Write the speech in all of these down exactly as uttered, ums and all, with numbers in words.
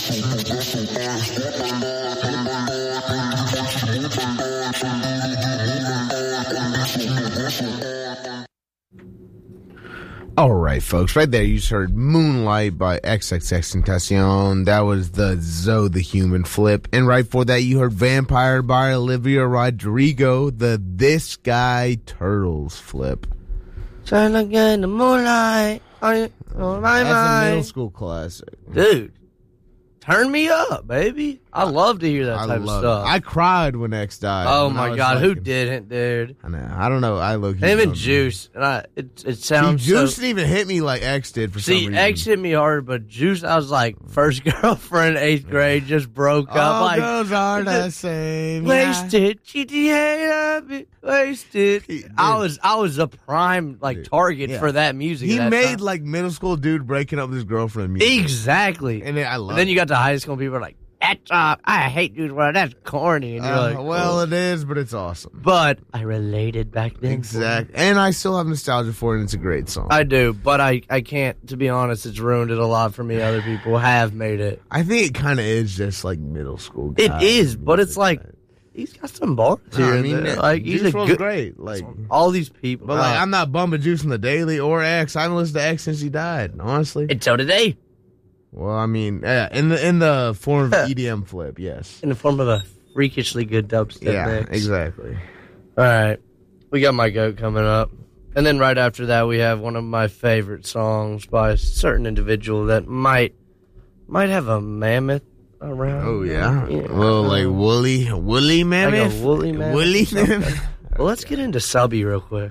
All right, folks. Right there, you just heard Moonlight by XXXTentacion. That was the Zoe the Human flip. And right before that, you heard Vampire by Olivia Rodrigo, the This Guy Turtles flip. Trying to get the moonlight on my That's mind. a middle school classic. Dude, turn me up, baby. I love to hear that I type of love stuff. it. I cried when X died. Oh, when I my was God. like- Who didn't, dude? I know. I don't know. I look. Him and Juice. And I, it, it See, sounds Juice so... didn't even hit me like X did for some See, reason. X hit me hard, but Juice, I was like, first girlfriend, eighth grade, just broke up. All like, girls are the same. yeah. wasted. G T A, love it, wasted. Dude. I was, I was a prime like Dude. target Yeah. for that music. He at that made time. like middle school dude breaking up with his girlfriend music. Exactly. And then I love And then it. you got to high school and people are like, that's uh, I hate Juice world. That's corny. And you're Uh, like, well, oh. it is, but it's awesome. But I related back then. Exactly. And I still have nostalgia for it, and it's a great song. I do, but I, I can't, to be honest, it's ruined it a lot for me. Other people have made it. I think it kind of is just like middle school. It guy is, but music, it's like, right? he's got some bars No, here I and mean, there. that- Like, he's Juice a WRLD's good, great. Like, all these people. but like, uh, I'm not bumping Juice in the Daily or X. I haven't listened to X since he died. Honestly. until today, Well, I mean, yeah, in the in the form of E D M flip, yes. in the form of a freakishly good dubstep Yeah, mix. exactly. All right. We got My Goat coming up. And then right after that, we have one of my favorite songs by a certain individual that might might have a mammoth around. Oh yeah, Yeah. well, like woolly, woolly mammoth, Like a woolly mammoth woolly or something. mammoth. Well, let's get into Subby real quick.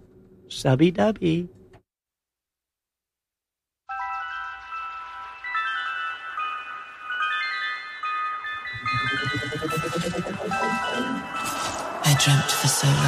Subby Dubby. I dreamt for so long